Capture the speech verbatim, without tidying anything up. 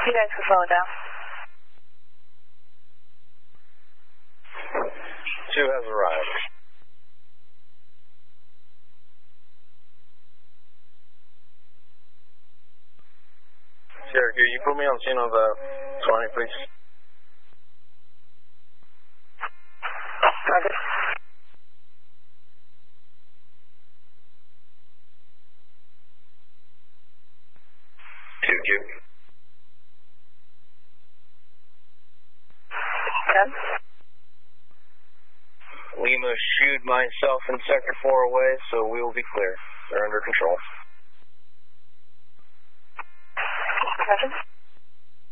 You guys can slow it down. Two has arrived. Sierra, can you put me on scene of uh, twenty, please? Roger. Two, Q. ten. Lima shooed myself in sector four away, so we will be clear. They're under control. Roger.